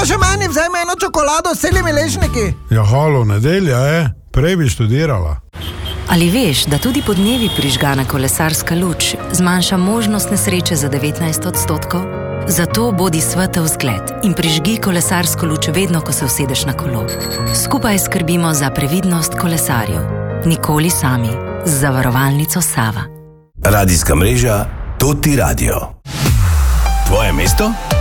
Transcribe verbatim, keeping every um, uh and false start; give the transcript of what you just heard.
še meni vzemi eno čokolado s celimi ležniki. Ja, halo, nedelja je, prej bi študirala. Ali veš, da tudi podnevi prižgana kolesarska luč zmanjša možnost nesreče za devetnajst odstotkov? Zato bodi svetel zgled in prižgi kolesarsko luč vedno, ko se usedeš na kolo. Skupaj skrbimo za previdnost kolesarjev. Nikoli sami. Z zavarovalnico Sava. Radijska mreža Toti Radio. Tvoje mesto?